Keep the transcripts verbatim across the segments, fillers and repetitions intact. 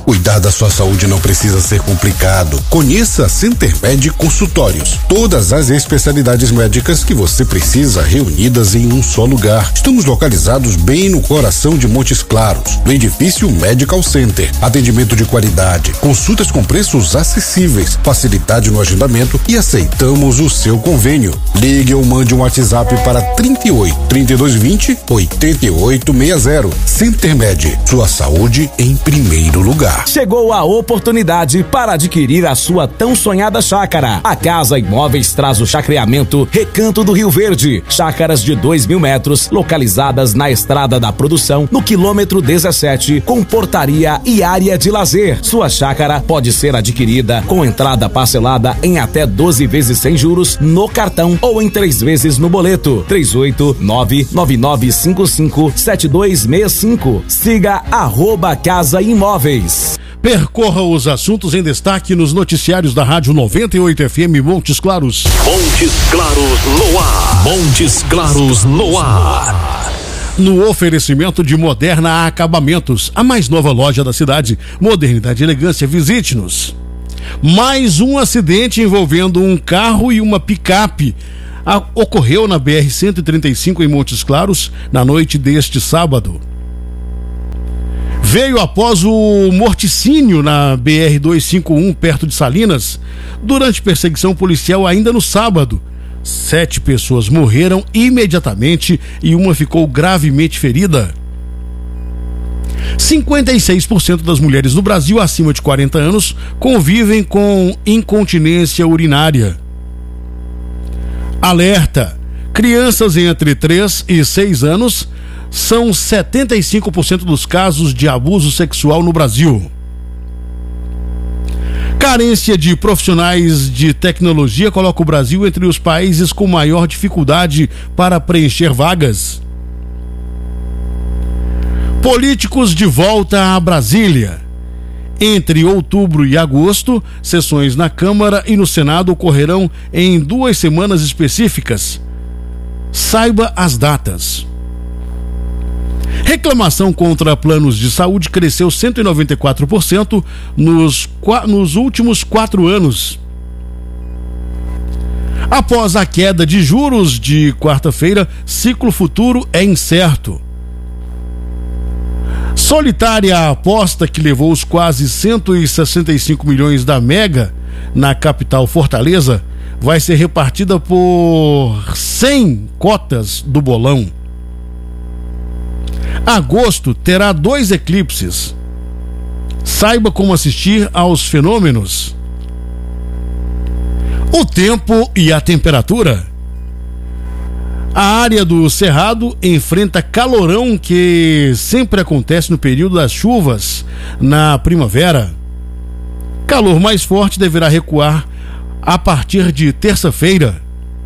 Cuidar da sua saúde não precisa ser complicado. Conheça a CenterMed Consultórios. Todas as especialidades médicas que você precisa reunidas em um só lugar. Estamos localizados bem no coração de Montes Claros, no edifício Medical Center. Atendimento de qualidade, consultas com preços acessíveis, facilidade no agendamento e aceitamos o seu convênio. Ligue ou mande um WhatsApp para trinta e oito, trinta e dois vinte, oitenta e oito sessenta. CenterMed, sua saúde em primeiro lugar. Chegou a oportunidade para adquirir a sua tão sonhada chácara. A Casa Imóveis traz o chacreamento Recanto do Rio Verde. Chácaras de dois mil metros, localizadas na Estrada da Produção, no quilômetro dezessete, com portaria e área de lazer. Sua chácara pode ser adquirida com entrada parcelada em até doze vezes sem juros no cartão ou em três vezes no boleto. três oito nove nove nove cinco cinco sete dois seis cinco. Siga arroba Casa Imóveis. Percorra os assuntos em destaque nos noticiários da Rádio noventa e oito F M Montes Claros. Montes Claros no ar. Montes Claros no ar. No oferecimento de Moderna Acabamentos, a mais nova loja da cidade. Modernidade e elegância, visite-nos. Mais um acidente envolvendo um carro e uma picape a, ocorreu na B R cento e trinta e cinco em Montes Claros na noite deste sábado. Veio após o morticínio na B R duzentos e cinquenta e um, perto de Salinas, durante perseguição policial ainda no sábado. Sete pessoas morreram imediatamente e uma ficou gravemente ferida. cinquenta e seis por cento das mulheres no Brasil acima de quarenta anos convivem com incontinência urinária. Alerta! Crianças entre três e seis anos são setenta e cinco por cento dos casos de abuso sexual no Brasil. Carência de profissionais de tecnologia coloca o Brasil entre os países com maior dificuldade para preencher vagas. Políticos de volta a Brasília. Entre outubro e agosto, sessões na Câmara e no Senado ocorrerão em duas semanas específicas. Saiba as datas. Reclamação contra planos de saúde cresceu cento e noventa e quatro por cento nos, nos últimos quatro anos. Após a queda de juros de quarta-feira, ciclo futuro é incerto. Solitária a aposta que levou os quase cento e sessenta e cinco milhões da Mega na capital Fortaleza vai ser repartida por cem cotas do bolão. Agosto terá dois eclipses. Saiba como assistir aos fenômenos. O tempo e a temperatura. A área do Cerrado enfrenta calorão que sempre acontece no período das chuvas na primavera. Calor mais forte deverá recuar a partir de terça-feira.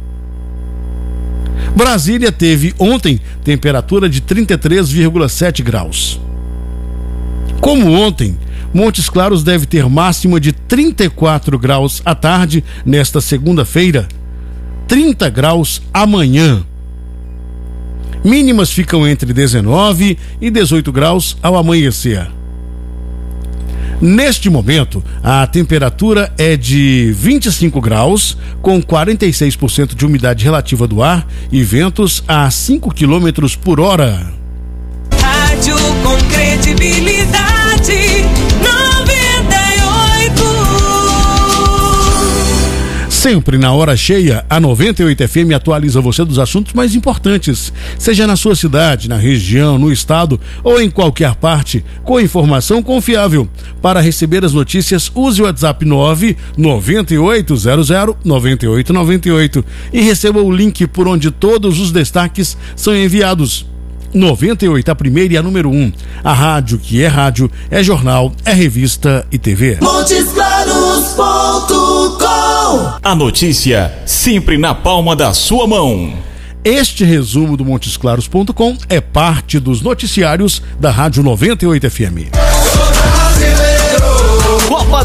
Brasília teve ontem temperatura de trinta e três vírgula sete graus. Como ontem, Montes Claros deve ter máxima de trinta e quatro graus à tarde nesta segunda-feira, trinta graus amanhã. Mínimas ficam entre dezenove e dezoito graus ao amanhecer. Neste momento, a temperatura é de vinte e cinco graus, com quarenta e seis por cento de umidade relativa do ar e ventos a cinco quilômetros por hora. Rádio com credibilidade, noventa e oito. Sempre na hora cheia, a noventa e oito F M atualiza você dos assuntos mais importantes, seja na sua cidade, na região, no estado ou em qualquer parte, com informação confiável. Para receber as notícias, use o WhatsApp nove nove oito zero zero nove oito nove oito e receba o link por onde todos os destaques são enviados. noventa e oito, a primeira e a número um. A rádio que é rádio, é jornal, é revista e T V. Montes Claros ponto com. A notícia sempre na palma da sua mão. Este resumo do Montes Claros ponto com é parte dos noticiários da Rádio noventa e oito F M. Copa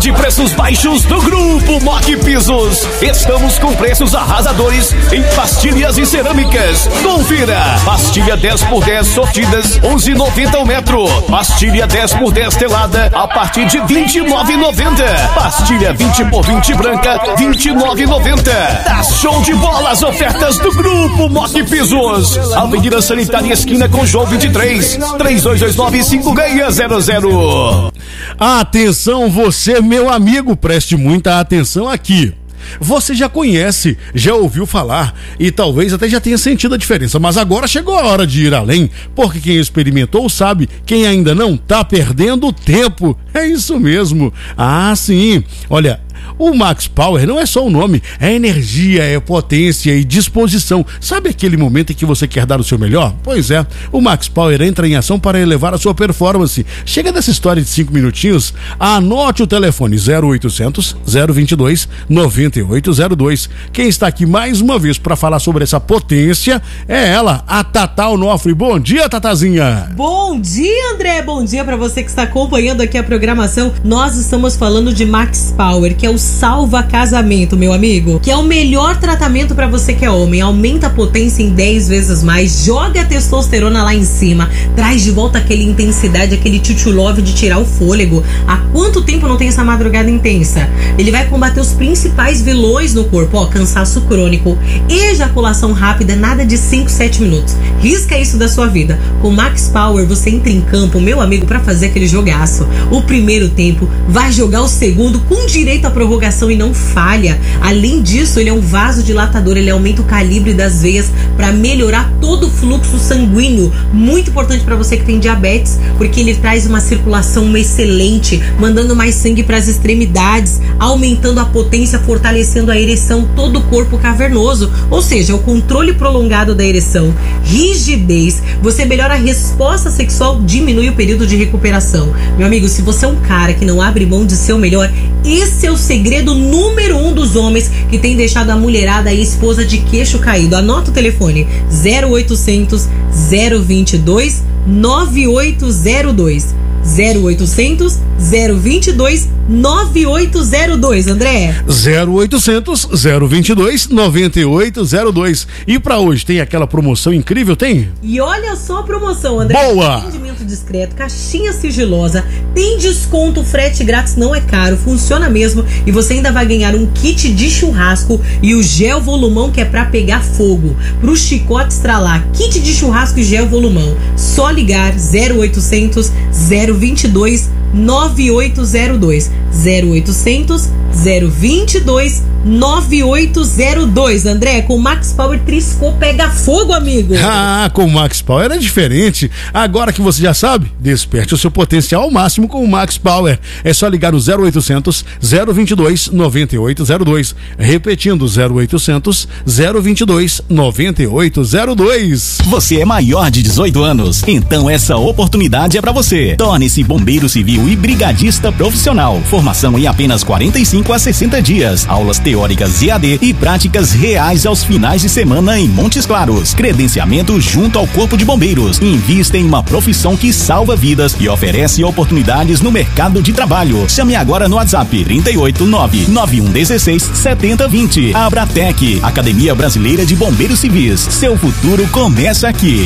de preços baixos do Grupo Mock Pisos. Estamos com preços arrasadores em pastilhas e cerâmicas. Confira. Pastilha dez por dez sortidas, onze e noventa o metro. Pastilha dez por dez telada a partir de vinte e nove e noventa. Pastilha vinte por vinte branca, vinte e nove e noventa. Tá show de bola as ofertas do Grupo Mock Pisos. Avenida Sanitária esquina com João vinte e três, três dois dois nove, cinco seis zero zero. Atenção você, meu amigo, preste muita atenção aqui. Você já conhece, já ouviu falar e talvez até já tenha sentido a diferença, mas agora chegou a hora de ir além, porque quem experimentou sabe, quem ainda não tá perdendo tempo. É isso mesmo. Ah, sim. Olha, o Max Power não é só o nome, é energia, é potência e disposição. Sabe aquele momento em que você quer dar o seu melhor? Pois é, o Max Power entra em ação para elevar a sua performance. Chega dessa história de cinco minutinhos, anote o telefone zero oitocentos, zero vinte e dois, noventa e oito zero dois. Quem está aqui mais uma vez para falar sobre essa potência é ela, a Tatá Onofre. Bom dia, Tatazinha! Bom dia, André! Bom dia para você que está acompanhando aqui a programação. Nós estamos falando de Max Power, que é o salva casamento, meu amigo, que é o melhor tratamento pra você que é homem. Aumenta a potência em dez vezes mais, joga a testosterona lá em cima, traz de volta aquela intensidade, aquele tchutchulove de tirar o fôlego. Há quanto tempo não tem essa madrugada intensa? Ele vai combater os principais vilões no corpo, ó, cansaço crônico, ejaculação rápida, nada de cinco, sete minutos. Risca isso da sua vida. Com Max Power você entra em campo, meu amigo, pra fazer aquele jogaço. O primeiro tempo, vai jogar o segundo com direito a prorrogação e não falha. Além disso, ele é um vasodilatador, ele aumenta o calibre das veias para melhorar todo o fluxo sanguíneo. Muito importante para você que tem diabetes, porque ele traz uma circulação excelente, mandando mais sangue para as extremidades, aumentando a potência, fortalecendo a ereção, todo o corpo cavernoso, ou seja, o controle prolongado da ereção. Rigidez, você melhora a resposta sexual, diminui o período de recuperação. Meu amigo, se você é um cara que não abre mão de seu melhor, esse é o segredo número um dos homens que tem deixado a mulherada e a esposa de queixo caído. Anota o telefone zero oitocentos, zero vinte e dois, nove oito zero dois. zero oitocentos, zero vinte e dois, nove oito zero dois, André. zero oitocentos, zero vinte e dois, nove oito zero dois. E pra hoje tem aquela promoção incrível, tem? E olha só a promoção, André. Boa! Atendimento discreto, caixinha sigilosa, tem desconto, frete grátis, não é caro, funciona mesmo. E você ainda vai ganhar um kit de churrasco e o gel volumão, que é pra pegar fogo. Pro chicote estralar, kit de churrasco e gel volumão. Só ligar zero oitocentos, zero vinte e dois, nove oito zero dois. zero oitocentos, zero vinte e dois, nove oito zero dois. André, com Max Power triscou, pega fogo, amigo. Ah, com o Max Power é diferente. Agora que você já sabe, desperte o seu potencial ao máximo com o Max Power. É só ligar no zero oitocentos, zero vinte e dois, nove oito zero dois. Repetindo, zero oitocentos, zero vinte e dois, nove oito zero dois. Você é maior de dezoito anos, então essa oportunidade é pra você. Torne-se bombeiro civil e brigadista profissional. Formação em apenas quarenta e cinco a sessenta dias. Aulas teóricas E A D e práticas reais aos finais de semana em Montes Claros. Credenciamento junto ao Corpo de Bombeiros. Invista em uma profissão que salva vidas e oferece oportunidades no mercado de trabalho. Chame agora no WhatsApp trinta e oito, nove nove um um seis, sete zero dois zero. Abratec, Academia Brasileira de Bombeiros Civis. Seu futuro começa aqui.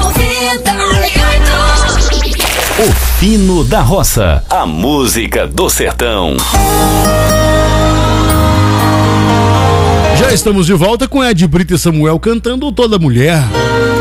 O Fino da Roça, a música do sertão. Já estamos de volta com Ed Brito e Samuel cantando Toda Mulher.